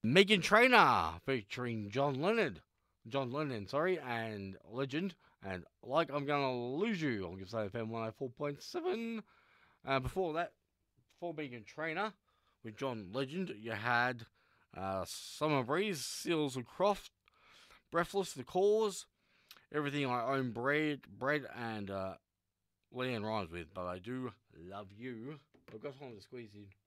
Megan Trainor featuring John Lennon, sorry, and Legend, and Like I'm Gonna Lose You on Gippsland FM 104.7. Before that, before Megan Trainor with John Legend, you had Summer Breeze, Seals of Croft, Breathless, The Cause, Everything I Own, Bread, and Leanne Rhymes with But I Do Love You. I've got time to squeeze in